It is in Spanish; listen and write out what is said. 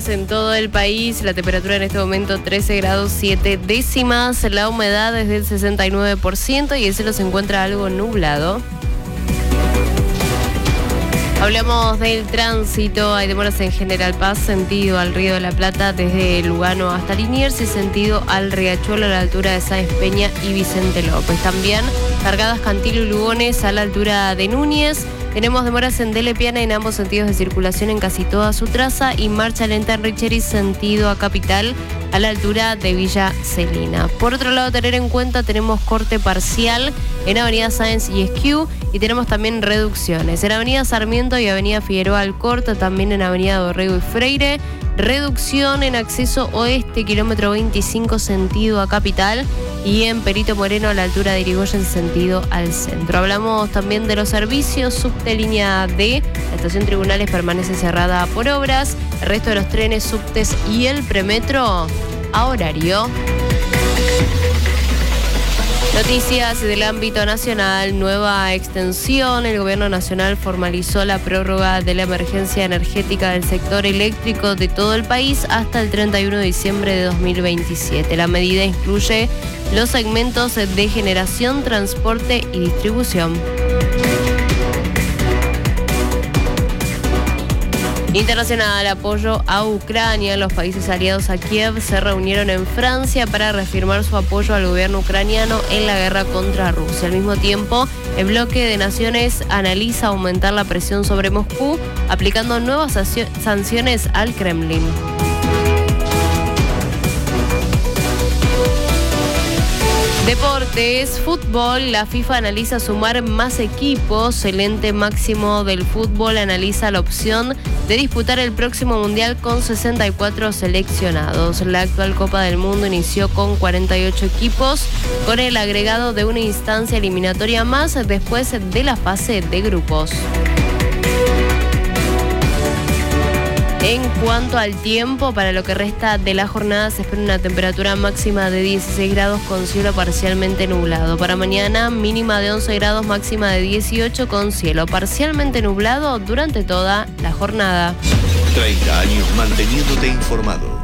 En todo el país, la temperatura en este momento 13 grados 7 décimas, la humedad es del 69% y el cielo se encuentra algo nublado. Hablamos del tránsito, hay demoras en General Paz, sentido al Río de la Plata, desde Lugano hasta Liniers y sentido al Riachuelo a la altura de Sáenz Peña y Vicente López. También cargadas Cantillo y Lugones a la altura de Núñez. Tenemos demoras en Dele Piana en ambos sentidos de circulación en casi toda su traza y marcha lenta en Richery sentido a Capital a la altura de Villa Celina. Por otro lado, tener en cuenta, tenemos corte parcial en Avenida Sáenz y Esquiú y tenemos también reducciones en Avenida Sarmiento y Avenida Figueroa Alcorta, también en Avenida Dorrego y Freire. Reducción en acceso oeste, kilómetro 25 sentido a Capital y en Perito Moreno a la altura de Irigoyen sentido al centro. Hablamos también de los servicios, subte línea D, la estación Tribunales permanece cerrada por obras, el resto de los trenes, subtes y el premetro a horario. Noticias del ámbito nacional, nueva extensión. El gobierno nacional formalizó la prórroga de la emergencia energética del sector eléctrico de todo el país hasta el 31 de diciembre de 2027. La medida incluye los segmentos de generación, transporte y distribución. Internacional, apoyo a Ucrania. Los países aliados a Kiev se reunieron en Francia para reafirmar su apoyo al gobierno ucraniano en la guerra contra Rusia. Al mismo tiempo, el bloque de naciones analiza aumentar la presión sobre Moscú, aplicando nuevas sanciones al Kremlin. Deportes, fútbol, la FIFA analiza sumar más equipos. El ente máximo del fútbol analiza la opción de disputar el próximo mundial con 64 seleccionados. La actual Copa del Mundo inició con 48 equipos, con el agregado de una instancia eliminatoria más después de la fase de grupos. En cuanto al tiempo, para lo que resta de la jornada se espera una temperatura máxima de 16 grados con cielo parcialmente nublado. Para mañana, mínima de 11 grados, máxima de 18 con cielo parcialmente nublado durante toda la jornada. 30 años manteniéndote informado.